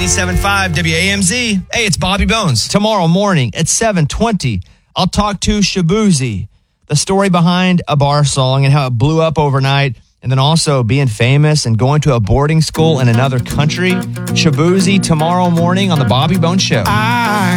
97.5 WAMZ. Hey, it's Bobby Bones. Tomorrow morning at 7:20, I'll talk to Shaboozey, the story behind a bar song and how it blew up overnight, and then also being famous and going to a boarding school in another country. Shaboozey tomorrow morning on the Bobby Bones Show.